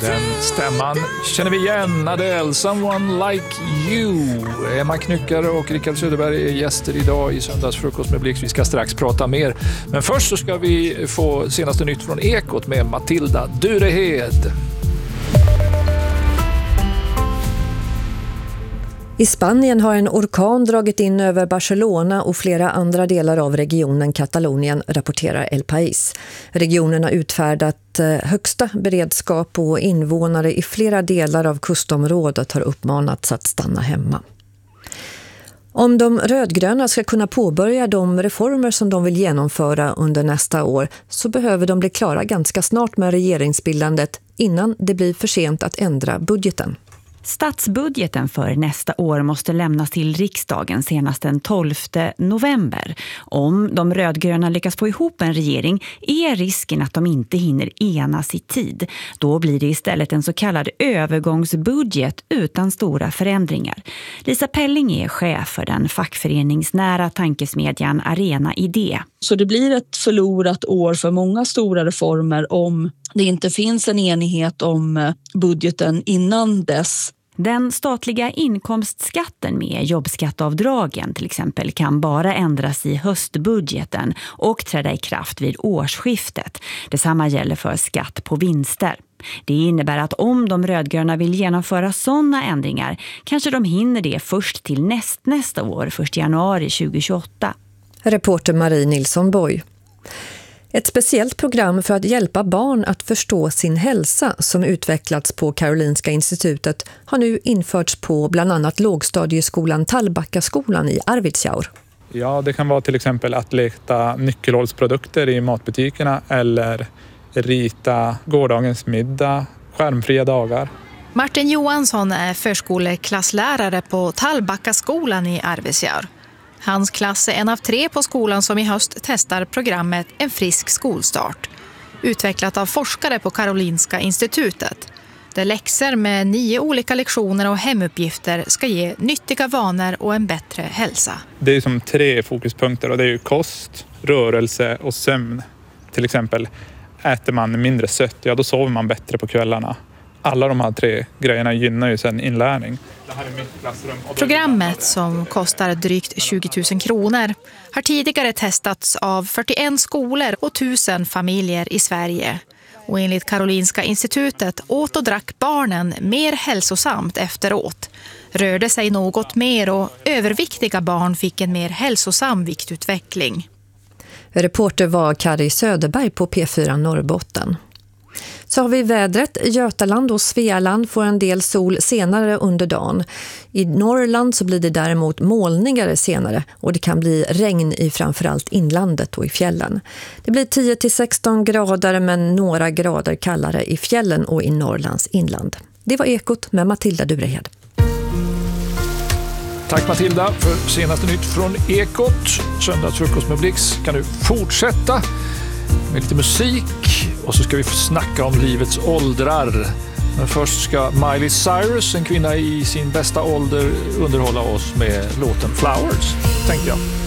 Den stämman känner vi igen. Adele, Someone Like You. Emma Knyckare och Rickard Söderberg är gäster idag i Söndagsfrukost med Blix. Vi ska strax prata mer. Men först så ska vi få senaste nytt från Ekot med Matilda Durehed. I Spanien har en orkan dragit in över Barcelona och flera andra delar av regionen Katalonien, rapporterar El País. Regionen har utfärdat högsta beredskap och invånare i flera delar av kustområdet har uppmanats att stanna hemma. Om de rödgröna ska kunna påbörja de reformer som de vill genomföra under nästa år så behöver de bli klara ganska snart med regeringsbildandet innan det blir för sent att ändra budgeten. Statsbudgeten för nästa år måste lämnas till riksdagen senast den 12 november. Om de rödgröna lyckas få ihop en regering är risken att de inte hinner enas i tid. Då blir det istället en så kallad övergångsbudget utan stora förändringar. Lisa Pelling är chef för den fackföreningsnära tankesmedjan Arena Idé. Så det blir ett förlorat år för många stora reformer om det inte finns en enighet om budgeten innan dess. Den statliga inkomstskatten med jobbskatteavdragen till exempel kan bara ändras i höstbudgeten och träda i kraft vid årsskiftet. Detsamma gäller för skatt på vinster. Det innebär att om de rödgröna vill genomföra sådana ändringar kanske de hinner det först till nästa år, 1 januari 2028. Reporter Marie Nilsson Boy. Ett speciellt program för att hjälpa barn att förstå sin hälsa som utvecklats på Karolinska institutet har nu införts på bland annat lågstadieskolan Tallbackaskolan i Arvidsjaur. Ja, det kan vara till exempel att leta nyckelhålsprodukter i matbutikerna eller rita gårdagens middag, skärmfria dagar. Martin Johansson är förskoleklasslärare på Tallbackaskolan i Arvidsjaur. Hans klass är en av 3 på skolan som i höst testar programmet En frisk skolstart. Utvecklat av forskare på Karolinska institutet. Där läxor med 9 olika lektioner och hemuppgifter ska ge nyttiga vanor och en bättre hälsa. Det är som 3 fokuspunkter och det är ju kost, rörelse och sömn. Till exempel äter man mindre sött, ja då sover man bättre på kvällarna. Alla de här 3 grejerna gynnar ju sedan inlärning. Det här är mitt klassrum. Programmet som kostar drygt 20 000 kronor har tidigare testats av 41 skolor och 1000 familjer i Sverige. Och enligt Karolinska institutet åt och drack barnen mer hälsosamt efteråt. Rörde sig något mer och överviktiga barn fick en mer hälsosam viktutveckling. Reporter var Kari Söderberg på P4 Norrbotten. Så har vi vädret. Götaland och Svealand får en del sol senare under dagen. I Norrland så blir det däremot molnigare senare och det kan bli regn i framförallt inlandet och i fjällen. Det blir 10-16 grader men några grader kallare i fjällen och i Norrlands inland. Det var Ekot med Matilda Durehed. Tack Matilda för senaste nytt från Ekot. Söndagsfrukost med Blix kan nu fortsätta med lite musik. Och så ska vi få snacka om livets åldrar. Men först ska Miley Cyrus, en kvinna i sin bästa ålder, underhålla oss med låten Flowers, tänkte jag.